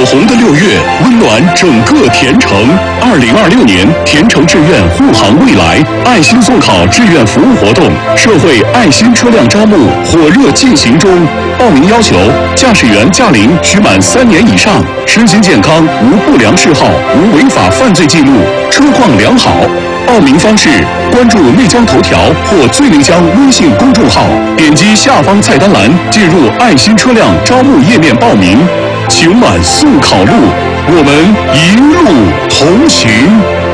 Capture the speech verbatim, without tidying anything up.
红的六月，温暖整个田城。二零二六年田城志愿护航未来爱心送考志愿服务活动，社会爱心车辆招募火热进行中。报名要求：驾驶员驾龄需满三年以上，身心健康，无不良嗜好，无违法犯罪记录，车况良好。报名方式：关注内江头条或最内江微信公众号，点击下方菜单栏进入爱心车辆招募页面报名。请满速考路，我们一路同行。